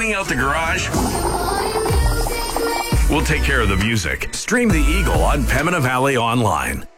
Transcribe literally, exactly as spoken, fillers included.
cleaning out the garage? We'll take care of the music. Stream The Eagle on Pembina Valley Online.